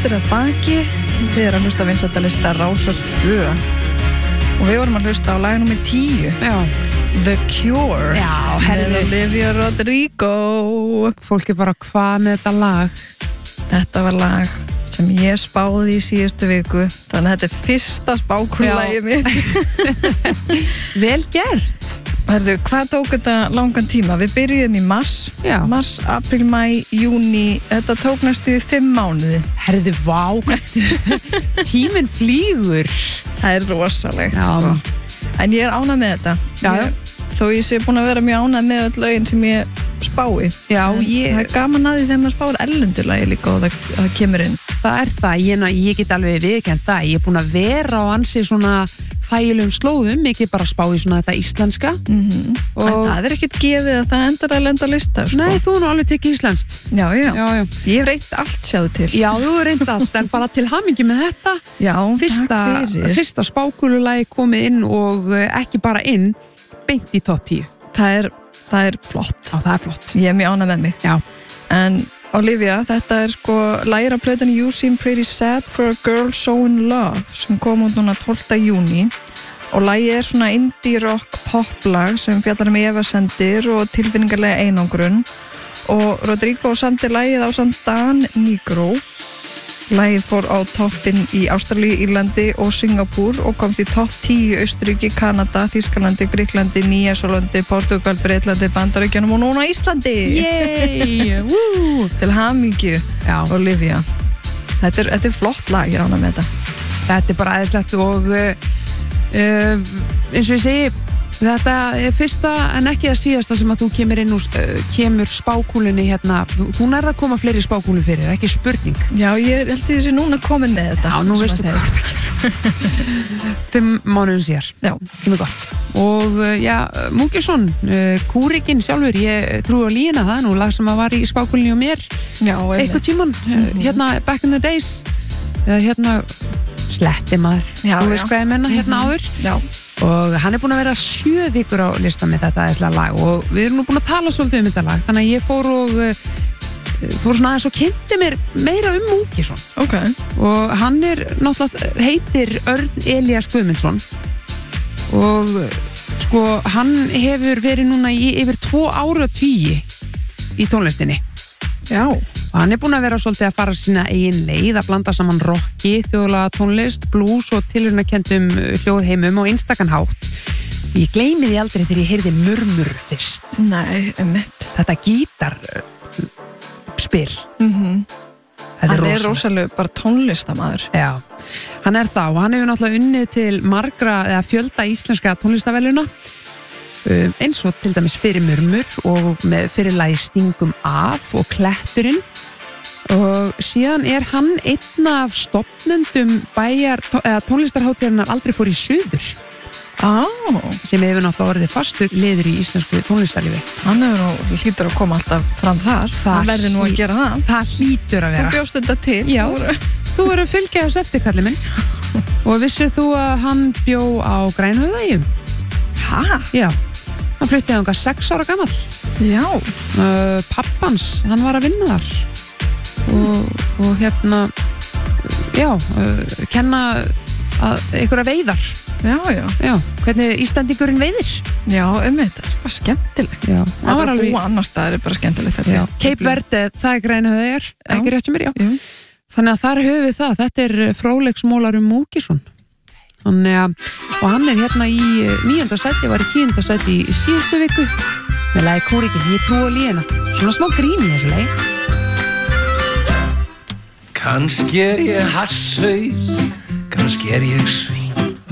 kvöldur að baki. Þið að hlusta vinsældalista Rásar 2 og við vorum að hlusta á lag númer 10. Já. The Cure. Já, með Olivia Rodrigo. Fólk bara hvað með þetta lag? Þetta var lag sem ég spáði í síðustu viku, þannig að þetta er fyrsta spákulagið mitt. Vel gert. Herðu, hvað tók þetta langan tíma? Við byrjuðum í mars. Já. Mars, apríl, maí, júní. Þetta tók næstu í 5 mánuði. Herðu, vá, tíminn flýgur. Það er rosalegt, Já. sko. En ég er ánægð með þetta. Já. Þó ég sé búin að vera mjög ánægð með öll lögin sem ég spái. Já, Það er gaman að því þegar maður spáir erlendurlagi líka og það kemur inn. Það er það, ég get alveg viðurkennt það. Ég er búin að vera á ansi svona þægilegum slóðum, ekki bara spá í svona þetta íslenska. En það er ekkert gefið að það endar að lenda á lista, sko. Nei, þú nú alveg tekið íslenskt. Já. Já. Ég hef reynt allt, sjáðu til. Já, þú hefur reynt allt, en bara til hamingju með þetta. Já, takk fyrir. Fyrsta spákululagi komið inn og ekki bara inn, beint í topp 10. Það er flott. Já, það er flott. Ég er mjög ánægð með mig. Já. En Olivia, þetta er sko lagið af plötunni You Seem Pretty Sad for a Girl So In Love sem kom út núna 12. júní og lagið er svona indie rock poplag sem fjallar efasemdir og tilfinningarlega einangrun og Rodrigo samdi lagið á samt Dan Nigro. Lagið fór á toppinn í Ástralíu, Írlandi og Singapúr og komst í topp 10 í Austurríki, Kanada, Þýskalandi, Gríklandi, Nýja-Sjálandi, Portugal, Breitlandi, Bandaríkjunum og núna Íslandi. Yey! Til hamingju, Olivia. Þetta er flott lag, ég rána með þetta. Þetta er bara æðislegt og eins og ég segi, þetta er fyrsta en ekki það síðasta sem að þú kemur inn og kemur spákúlunni hérna. Þú nærða að koma fleiri spákúlu fyrir, ekki spurning. Já, ég held þessi núna komin með þetta. Já, nú veistu hvað þetta gerir. 5 mánuðum síðar. Já. Kemur gott. Og Múkisson, kúrikinn sjálfur, ég trúi á lína það, nú lag sem að var í spákúlunni og mér. Já, eitthvað tíman, hérna back in the days. Eða hérna sletti maður. Já, þú veist hvað ég menna hérna áður. Já. Og hann er búin að vera 7 vikur á lista með þetta æðislega lag og við erum nú búin að tala svolítið um þetta lag, þannig að ég fór svona aðeins og kynnti mér meira Múkisson. Ok. Og hann er náttúrulega heitir Örn Elías Guðmundsson og sko hann hefur verið núna í yfir 2 áratugi í tónlistinni. Já. Og hann er búin að vera svolítið að fara sína eigin leið, að blanda saman rocki, þjóðlega tónlist, blues og tilraunakendum hljóðheimum og einstakann hátt. Ég gleymi því aldrei þegar ég heyrði murmur fyrst. Nei, einmitt. Þetta gítarspil. Hann er rosalega bara tónlistamaður. Já, hann er það og hann hefur náttúrulega unnið til margra eða fjölda íslenska tónlistaveluna. Eins og til dæmis fyrir murmur og fyrir lagi Stingum af og Kletturinn og síðan er hann einn af stofnendum tónlistarhátíðarinnar Aldrei fór í suður sem hefur náttúrulega orðið fastur liður í íslensku tónlistarlífi. Hann hlýtur að koma alltaf fram þar. Það verður nú að gera það. Það hlýtur að vera. Þú bjóst þetta til. Já, þú verður að fylgja þess eftir, kallið minn. Og vissir þú að hann bjó á Grænhöfðaeyjum? Hæ? Já. Hann fluttið þangað 6 ára gamall. Já. Pappans, hann var að vinna þar. Og hérna, kenna einhverja veiðar. Já. Hvernig Íslandingurinn veiðir. Já, þetta er bara skemmtilegt. Já. Það var að búa annars staðar er bara skemmtilegt. Cape Verde, það er Grænhöfðaeyjar, ekki rétt sem mér, já. Þannig að þar höfum við það. Þetta er fróðleiksmólar Múkisson. Þannig að, og hann er hérna í 9. sæti, var í 10. sæti í síðustu viku með lagi Kúrikinn, ég trúi á lína. Svona smá grín í þessu lagi. Kannski er ég hasshaus, kannski er ég svín.